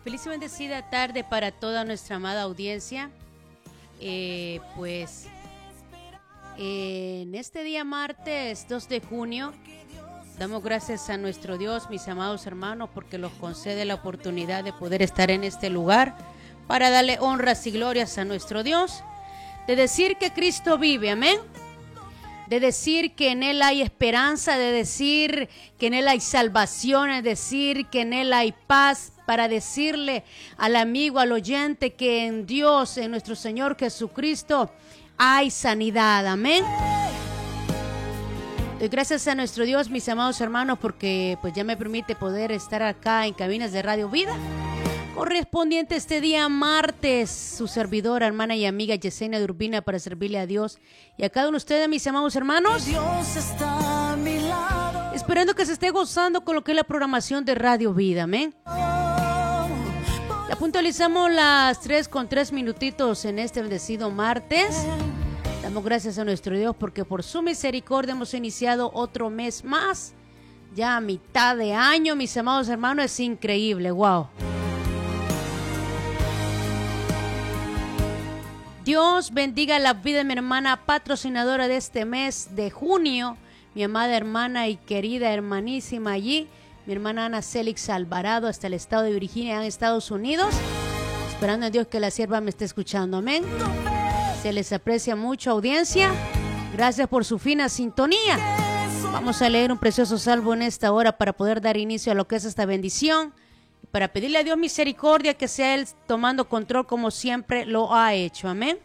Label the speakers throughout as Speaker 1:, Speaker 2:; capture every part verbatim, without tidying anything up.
Speaker 1: Feliz y bendecida tarde para toda nuestra amada audiencia. Eh, pues eh, en este día martes dos de junio damos gracias a nuestro Dios, mis amados hermanos, porque nos concede la oportunidad de poder estar en este lugar para darle honras y glorias a nuestro Dios, de decir que Cristo vive, amén, de decir que en Él hay esperanza, de decir que en Él hay salvación, de decir que en Él hay paz, para decirle al amigo, al oyente, que en Dios, en nuestro Señor Jesucristo, hay sanidad, amén. Doy gracias a nuestro Dios, mis amados hermanos, porque pues ya me permite poder estar acá en Cabinas de Radio Vida, correspondiente este día martes, su servidora, hermana y amiga Yesenia de Urbina, para servirle a Dios y a cada uno de ustedes, mis amados hermanos. Dios está a mi lado. Esperando que se esté gozando con lo que es la programación de Radio Vida, amén. Ya puntualizamos las tres con tres minutitos en este bendecido martes. Damos gracias a nuestro Dios porque por su misericordia hemos iniciado otro mes más. Ya a mitad de año, mis amados hermanos, es increíble, wow. Dios bendiga la vida de mi hermana patrocinadora de este mes de junio, mi amada hermana y querida hermanísima allí, mi hermana Ana Célix Alvarado, hasta el estado de Virginia, en Estados Unidos. Esperando a Dios que la sierva me esté escuchando, amén. Se les aprecia mucho, audiencia. Gracias por su fina sintonía. Vamos a leer un precioso salmo en esta hora para poder dar inicio a lo que es esta bendición. Y para pedirle a Dios misericordia, que sea Él tomando control como siempre lo ha hecho, amén.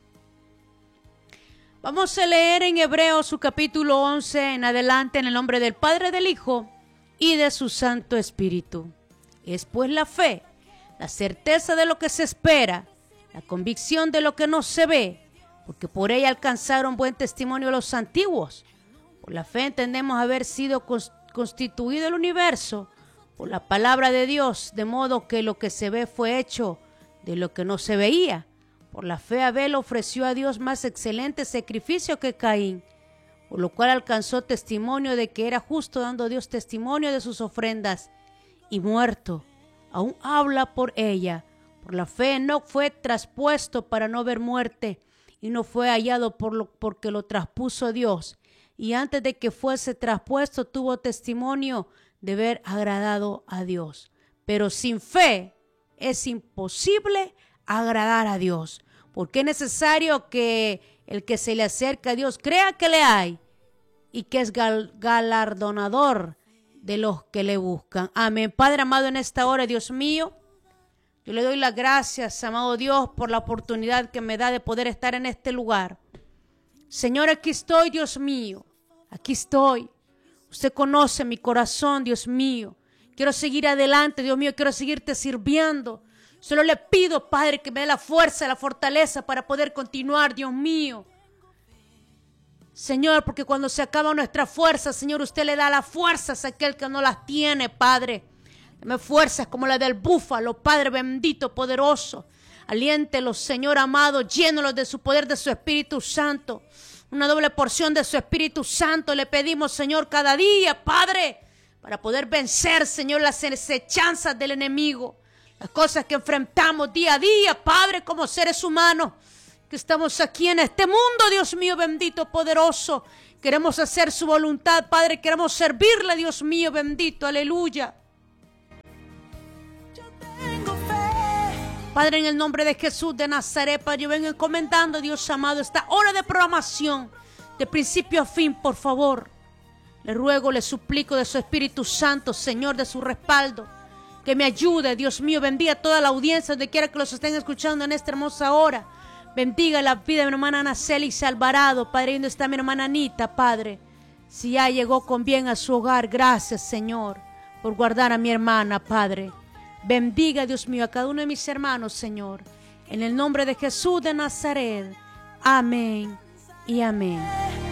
Speaker 1: Vamos a leer en Hebreos su capítulo once en adelante, en el nombre del Padre, del Hijo y de su Santo Espíritu. Es pues la fe, la certeza de lo que se espera, la convicción de lo que no se ve, porque por ella alcanzaron buen testimonio los antiguos. Por la fe entendemos haber sido constituido el universo por la palabra de Dios, de modo que lo que se ve fue hecho de lo que no se veía. Por la fe Abel ofreció a Dios más excelente sacrificio que Caín, por lo cual alcanzó testimonio de que era justo, dando a Dios testimonio de sus ofrendas, y muerto, aún habla por ella. Por la fe Enoc fue traspuesto para no ver muerte, y no fue hallado por lo, porque lo traspuso Dios, y antes de que fuese traspuesto tuvo testimonio de ver agradado a Dios. Pero sin fe es imposible agradar a Dios, porque es necesario que el que se le acerca a Dios crea que le hay y que es gal- galardonador de los que le buscan. Amén. Padre amado, en esta hora, Dios mío, yo le doy las gracias, amado Dios, por la oportunidad que me da de poder estar en este lugar. Señor, aquí estoy, Dios mío, aquí estoy. Usted conoce mi corazón, Dios mío. Quiero seguir adelante, Dios mío, quiero seguirte sirviendo. Solo le pido, Padre, que me dé la fuerza, la fortaleza para poder continuar, Dios mío. Señor, porque cuando se acaba nuestra fuerza, Señor, usted le da las fuerzas a aquel que no las tiene, Padre. Dame fuerzas como la del búfalo, Padre bendito, poderoso. Aliéntelos, Señor amado, llénalos de su poder, de su Espíritu Santo. Una doble porción de su Espíritu Santo le pedimos, Señor, cada día, Padre, para poder vencer, Señor, las acechanzas del enemigo. Las cosas que enfrentamos día a día, Padre, como seres humanos, que estamos aquí en este mundo, Dios mío, bendito, poderoso. Queremos hacer su voluntad, Padre, queremos servirle, Dios mío, bendito, aleluya. Padre, en el nombre de Jesús de Nazaret, Padre, yo vengo encomendando, Dios amado, esta hora de programación, de principio a fin, por favor. Le ruego, le suplico de su Espíritu Santo, Señor, de su respaldo, que me ayude, Dios mío, bendiga a toda la audiencia, donde quiera que los estén escuchando en esta hermosa hora. Bendiga la vida de mi hermana Ana Célix Alvarado, Padre, donde está mi hermana Anita, Padre. Si ya llegó con bien a su hogar, gracias, Señor, por guardar a mi hermana, Padre. Bendiga, Dios mío, a cada uno de mis hermanos, Señor. En el nombre de Jesús de Nazaret. Amén y amén.